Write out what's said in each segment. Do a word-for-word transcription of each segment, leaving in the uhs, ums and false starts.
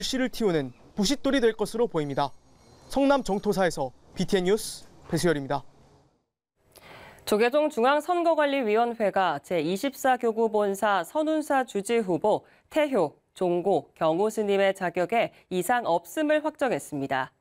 씨를 틔우는 부싯돌이 될 것으로 보입니다. 성남 정토사에서 비티엔 뉴스 배수열입니다. 조계종 중앙선거관리위원회가 제이십사 교구 본사 선운사 주지 후보 태효, 종고, 경호 스님의 자격에 이상 없음을 확정했습니다.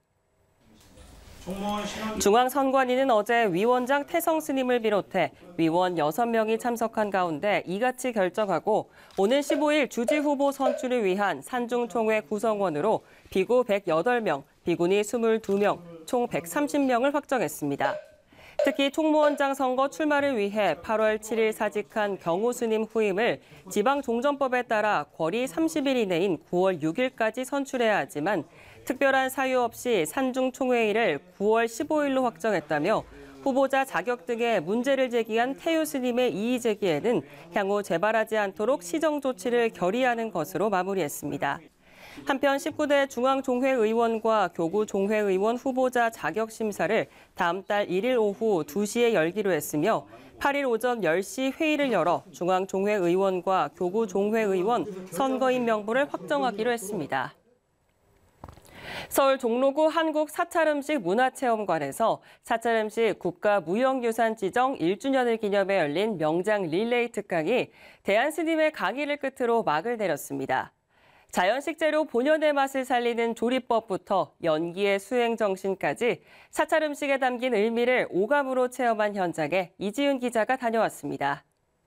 중앙선관위는 어제 위원장 태성 스님을 비롯해 위원 여섯 명이 참석한 가운데 이같이 결정하고 오는 십오일 주지 후보 선출을 위한 산중총회 구성원으로 비구 백여덟 명, 비구니 이십이 명, 총 백삼십 명을 확정했습니다. 특히 총무원장 선거 출마를 위해 팔월 칠일 사직한 경호 스님 후임을 지방종전법에 따라 거리 삼십 일 이내인 구월 육일까지 선출해야 하지만 특별한 사유 없이 산중총회일을 구월 십오일로 확정했다며 후보자 자격 등의 문제를 제기한 태효 스님의 이의 제기에는 향후 재발하지 않도록 시정 조치를 결의하는 것으로 마무리했습니다. 한편 십구 대 중앙종회의원과 교구종회의원 후보자 자격 심사를 다음 달 일일 오후 두 시에 열기로 했으며 팔일 오전 열 시 회의를 열어 중앙종회의원과 교구종회의원 선거인 명부를 확정하기로 했습니다. 서울 종로구 한국사찰음식 문화체험관에서 사찰음식 국가무형유산 지정 일 주년을 기념해 열린 명장 릴레이 특강이 대한스님의 강의를 끝으로 막을 내렸습니다. 자연식 재료 본연의 맛을 살리는 조리법부터 연기의 수행 정신까지 사찰 음식에 담긴 의미를 오감으로 체험한 현장에 이지윤 기자가 다녀왔습니다.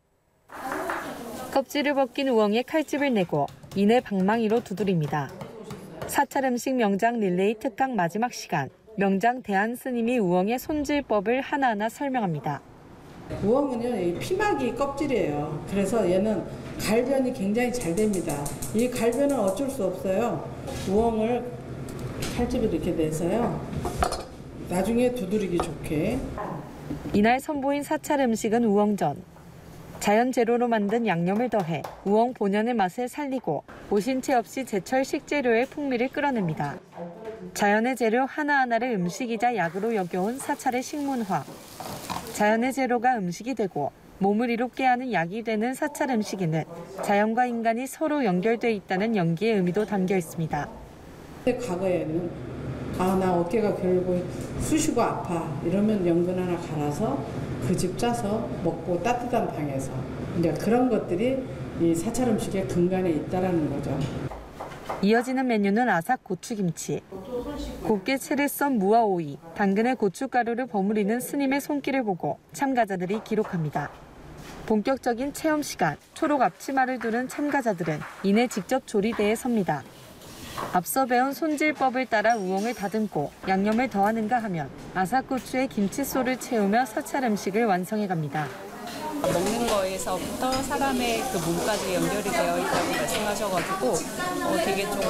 껍질을 벗긴 우엉에 칼집을 내고 이내 방망이로 두드립니다. 사찰 음식 명장 릴레이 특강 마지막 시간, 명장 대한스님이 우엉의 손질법을 하나하나 설명합니다. 우엉은요, 피막이 껍질이에요. 그래서 얘는 갈변이 굉장히 잘 됩니다. 이 갈변은 어쩔 수 없어요. 우엉을 칼집을 이렇게 내서요. 나중에 두드리기 좋게. 이날 선보인 사찰 음식은 우엉전. 자연 재료로 만든 양념을 더해 우엉 본연의 맛을 살리고 오신채 없이 제철 식재료의 풍미를 끌어냅니다. 자연의 재료 하나하나를 음식이자 약으로 여겨온 사찰의 식문화. 자연의 재료가 음식이 되고 몸을 이롭게 하는 약이 되는 사찰 음식에는 자연과 인간이 서로 연결돼 있다는 연기의 의미도 담겨 있습니다. 과거에는 아, 나 어깨가 결고 쑤시고 아파 이러면 연근 하나 갈아서 그 집 짜서 먹고 따뜻한 방에서 이제 그런 것들이 이 사찰 음식의 근간에 있다라는 거죠. 이어지는 메뉴는 아삭 고추김치. 곱게 채를 썬 무와 오이, 당근에 고춧가루를 버무리는 스님의 손길을 보고 참가자들이 기록합니다. 본격적인 체험 시간, 초록 앞치마를 두른 참가자들은 이내 직접 조리대에 섭니다. 앞서 배운 손질법을 따라 우엉을 다듬고 양념을 더하는가 하면 아삭고추에 김치소를 채우며 사찰 음식을 완성해갑니다. 먹는 거에서부터 사람의 그 몸까지 연결이 되어 있다고 말씀하셔가지고 어, 되게 좀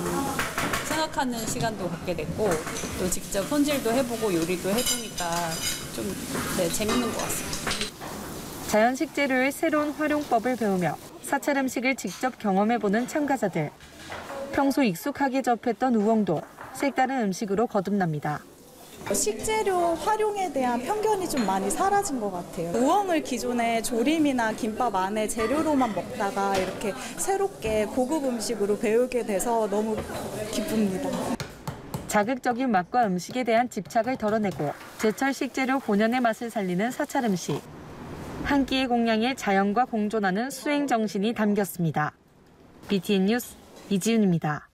생각하는 시간도 갖게 됐고 또 직접 손질도 해보고 요리도 해보니까 좀 네, 재밌는 것 같습니다. 자연 식재료의 새로운 활용법을 배우며 사찰 음식을 직접 경험해보는 참가자들. 평소 익숙하게 접했던 우엉도 색다른 음식으로 거듭납니다. 식재료 활용에 대한 편견이 좀 많이 사라진 것 같아요. 우엉을 기존에 조림이나 김밥 안에 재료로만 먹다가 이렇게 새롭게 고급 음식으로 배우게 돼서 너무 기쁩니다. 자극적인 맛과 음식에 대한 집착을 덜어내고 제철 식재료 본연의 맛을 살리는 사찰 음식. 한 끼의 공양에 자연과 공존하는 수행 정신이 담겼습니다. 비티엔 뉴스 이지윤입니다.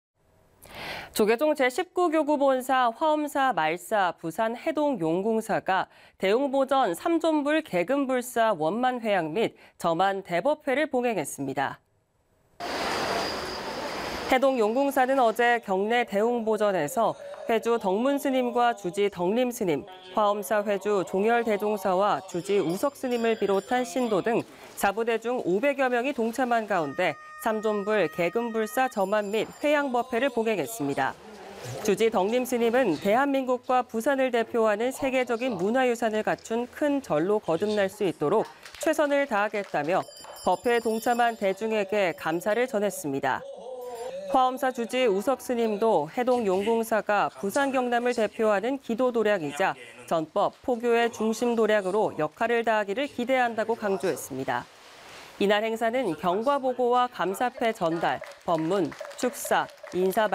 조계종 제십구 교구 본사 화엄사 말사 부산 해동 용궁사가 대웅보전 삼존불 개금불사 원만회양 및 저만 대법회를 봉행했습니다. 해동 용궁사는 어제 경내 대웅보전에서 회주 덕문스님과 주지 덕림스님, 화엄사 회주 종열대종사와 주지 우석스님을 비롯한 신도 등 사부대 중 오백여 명이 동참한 가운데 삼존불 개금불사 저만 및 회양법회를 봉행했습니다. 주지 덕림스님은 대한민국과 부산을 대표하는 세계적인 문화유산을 갖춘 큰 절로 거듭날 수 있도록 최선을 다하겠다며 법회에 동참한 대중에게 감사를 전했습니다. 화엄사 주지 우석 스님도 해동 용궁사가 부산 경남을 대표하는 기도 도량이자 전법, 포교의 중심 도량으로 역할을 다하기를 기대한다고 강조했습니다. 이날 행사는 경과보고와 감사패 전달, 법문, 축사, 인사